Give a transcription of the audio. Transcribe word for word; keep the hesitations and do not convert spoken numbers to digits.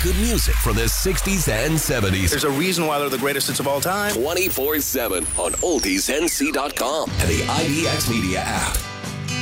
good music from the sixties and seventies. There's a reason why they're the greatest hits of all time. twenty-four seven on oldies n c dot com and the I D X Media app.